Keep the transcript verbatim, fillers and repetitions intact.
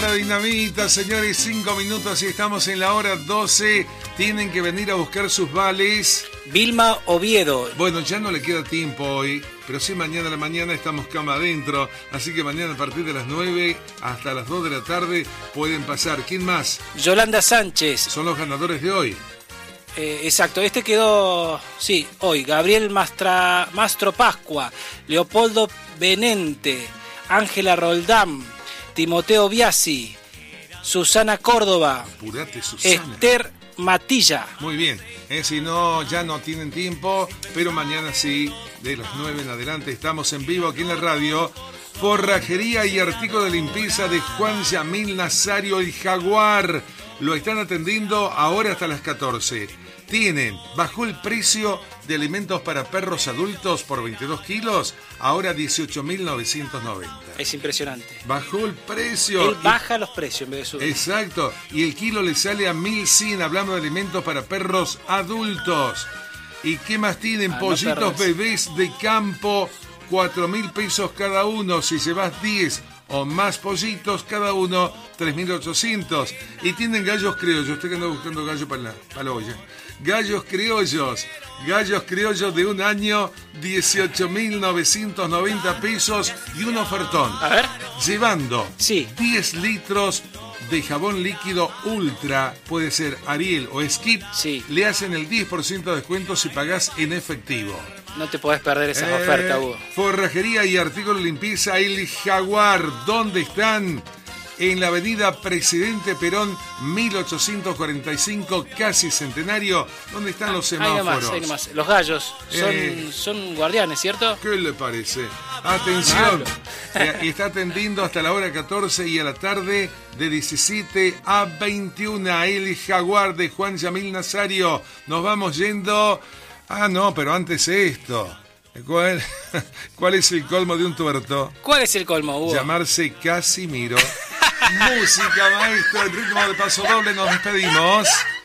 la dinamita, señores. Cinco minutos y estamos en la hora doce. Tienen que venir a buscar sus vales. Vilma Oviedo. Bueno, ya no le queda tiempo hoy, pero sí mañana a la mañana estamos cama adentro. Así que mañana a partir de las nueve hasta las dos de la tarde pueden pasar. ¿Quién más? Yolanda Sánchez. Son los ganadores de hoy. Eh, exacto, este quedó, sí, hoy. Gabriel Mastra, Mastro Pascua, Leopoldo Benente, Ángela Roldán, Timoteo Biasi, Susana Córdoba, Apurate, Susana. Esther Matilla. Muy bien, eh, si no, ya no tienen tiempo, pero mañana sí, de las nueve en adelante, estamos en vivo aquí en la radio. Forrajería y artículo de limpieza de Juan Yamil Nazario, el Jaguar. Lo están atendiendo ahora hasta las catorce. Tienen, bajó el precio de alimentos para perros adultos por veintidós kilos, ahora dieciocho mil novecientos noventa. Es impresionante. Bajó el precio. Él baja los precios en vez de subir. Exacto. Y el kilo le sale a mil cien, hablando de alimentos para perros adultos. ¿Y qué más tienen? Ah, Pollitos no bebés de campo, cuatro mil pesos cada uno. Si llevas diez o más pollitos cada uno, tres mil ochocientos. Y tienen gallos criollos. Usted que anda buscando gallo para la, para la olla. Gallos criollos. Gallos criollos de un año, dieciocho mil novecientos noventa pesos y un ofertón. A ver. Llevando Sí. diez litros de jabón líquido Ultra, puede ser Ariel o Skip, Sí. le hacen el diez por ciento de descuento si pagás en efectivo. No te podés perder esas Eh, ofertas, Hugo. Forrajería y artículo de limpieza El Jaguar. ¿Dónde están? En la avenida Presidente Perón, mil ochocientos cuarenta y cinco, casi centenario. ¿Dónde están los Ahí semáforos? nomás, ahí nomás. Los gallos son, Eh. son guardianes, ¿cierto? ¿Qué le parece? Atención, y está atendiendo hasta la hora catorce y a la tarde de diecisiete a veintiuna. El Jaguar de Juan Yamil Nazario. Nos vamos yendo. Ah, no, pero antes esto. ¿Cuál, cuál es el colmo de un tuerto? ¿Cuál es el colmo, Hugo? Llamarse Casimiro. Música, maestro, el ritmo de paso doble. Nos despedimos.